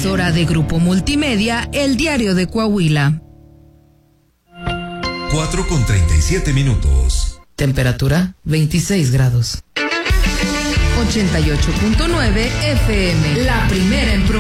emisora de Grupo Multimedia, El Diario de Coahuila. 4:37. Temperatura 26 grados. 88.9 FM, la primera en